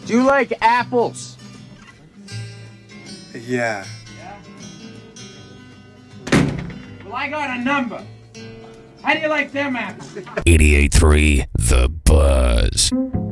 Do you like apples? Yeah. Well, I got a number. How do you like them apples? 88.3 The Buzz.